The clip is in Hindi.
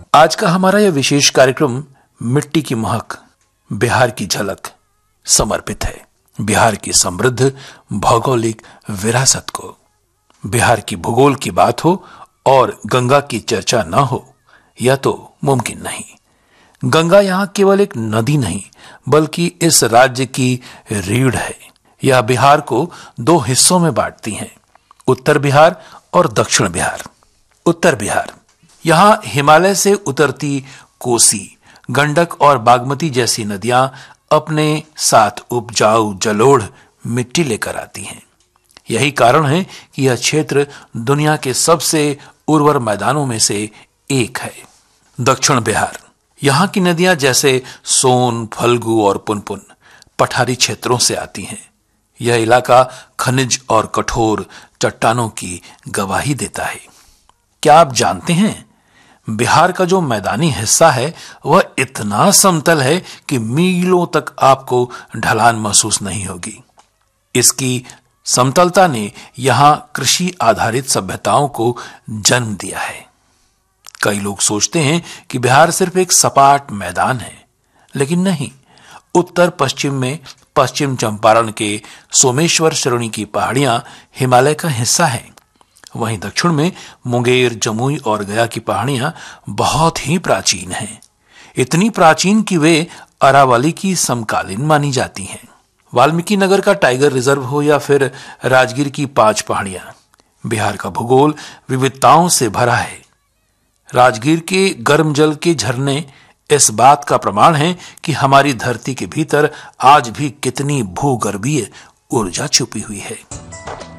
आज का हमारा यह विशेष कार्यक्रम मिट्टी की महक, बिहार की झलक समर्पित है बिहार की समृद्ध भौगोलिक विरासत को। बिहार की भूगोल की बात हो और गंगा की चर्चा न हो, यह तो मुमकिन नहीं। गंगा यहां केवल एक नदी नहीं, बल्कि इस राज्य की रीढ़ है। यह बिहार को दो हिस्सों में बांटती है, उत्तर बिहार और दक्षिण बिहार। उत्तर बिहार, यहां हिमालय से उतरती कोसी, गंडक और बागमती जैसी नदियां अपने साथ उपजाऊ जलोढ़ मिट्टी लेकर आती हैं। यही कारण है कि यह क्षेत्र दुनिया के सबसे उर्वर मैदानों में से एक है। दक्षिण बिहार, यहां की नदियां जैसे सोन, फल्गु और पुनपुन पठारी क्षेत्रों से आती हैं। यह इलाका खनिज और कठोर चट्टानों की गवाही देता है। क्या आप जानते हैं, बिहार का जो मैदानी हिस्सा है वह इतना समतल है कि मीलों तक आपको ढलान महसूस नहीं होगी। इसकी समतलता ने यहां कृषि आधारित सभ्यताओं को जन्म दिया है। कई लोग सोचते हैं कि बिहार सिर्फ एक सपाट मैदान है, लेकिन नहीं। उत्तर पश्चिम में पश्चिम चंपारण के सोमेश्वर श्रेणी की पहाड़ियां हिमालय का हिस्सा हैं। वहीं दक्षिण में मुंगेर, जमुई और गया की पहाड़ियां बहुत ही प्राचीन हैं। इतनी प्राचीन कि वे अरावली की समकालीन मानी जाती हैं। वाल्मीकि नगर का टाइगर रिजर्व हो या फिर राजगीर की 5 पहाड़ियां, बिहार का भूगोल विविधताओं से भरा है। राजगीर के गर्म जल के झरने इस बात का प्रमाण है कि हमारी धरती के भीतर आज भी कितनी भूगर्भीय ऊर्जा छुपी हुई है।